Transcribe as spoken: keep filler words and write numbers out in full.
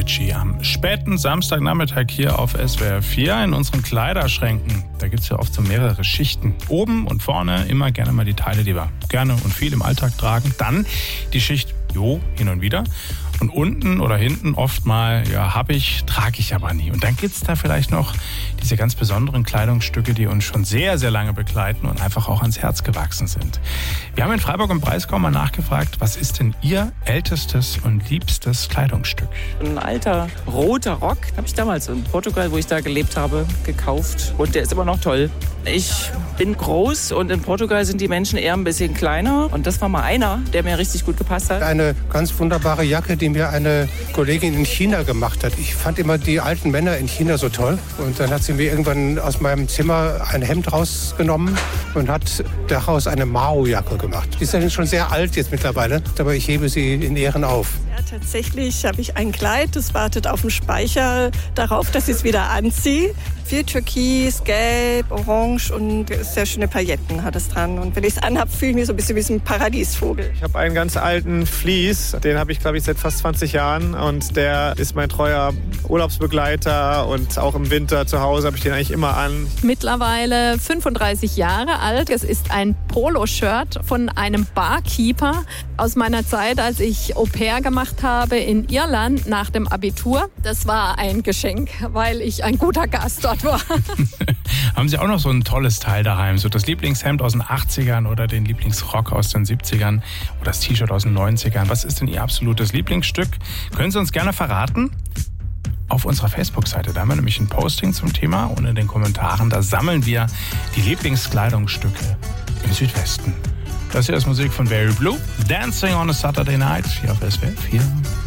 Ritchie am späten Samstagnachmittag hier auf S W R vier in unseren Kleiderschränken. Da gibt es ja oft so mehrere Schichten. Oben und vorne immer gerne mal die Teile, die wir gerne und viel im Alltag tragen. Dann die Schicht, jo, hin und wieder. Und unten oder hinten oft mal, ja, habe ich, trage ich aber nie. Und dann gibt's da vielleicht noch diese ganz besonderen Kleidungsstücke, die uns schon sehr, sehr lange begleiten und einfach auch ans Herz gewachsen sind. Wir haben in Freiburg im Breisgau mal nachgefragt, was ist denn Ihr ältestes und liebstes Kleidungsstück? Ein alter roter Rock habe ich damals in Portugal, wo ich da gelebt habe, gekauft. Und der ist immer noch toll. Ich bin groß und in Portugal sind die Menschen eher ein bisschen kleiner. Und das war mal einer, der mir richtig gut gepasst hat. Eine ganz wunderbare Jacke, die mir eine Kollegin in China gemacht hat. Ich fand immer die alten Männer in China so toll. Und dann hat sie mir irgendwann aus meinem Zimmer ein Hemd rausgenommen und hat daraus eine Mao-Jacke gemacht. Die ist ja schon sehr alt jetzt mittlerweile, aber ich hebe sie in Ehren auf. Ja, tatsächlich habe ich ein Kleid, das wartet auf dem Speicher darauf, dass ich es wieder anziehe. Viel Türkis, Gelb, Orange und sehr schöne Pailletten hat es dran. Und wenn ich es anhabe, fühle ich mich so ein bisschen wie ein Paradiesvogel. Ich habe einen ganz alten Fleece, den habe ich, glaube ich, seit fast zwanzig Jahren. Und der ist mein treuer Urlaubsbegleiter. Und auch im Winter zu Hause habe ich den eigentlich immer an. Mittlerweile fünfunddreißig Jahre alt. Es ist ein Poloshirt von einem Barkeeper aus meiner Zeit, als ich Au-pair gemacht habe in Irland nach dem Abitur. Das war ein Geschenk, weil ich ein guter Gast dort war. Haben Sie auch noch so ein tolles Teil daheim? So das Lieblingshemd aus den achtzigern oder den Lieblingsrock aus den siebzigern oder das T-Shirt aus den neunzigern? Was ist denn Ihr absolutes Lieblingsstück? Können Sie uns gerne verraten? Auf unserer Facebook-Seite, da haben wir nämlich ein Posting zum Thema und in den Kommentaren, da sammeln wir die Lieblingskleidungsstücke im Südwesten. Das hier ist Musik von Very Blue, Dancing on a Saturday Night, hier auf S W R vier.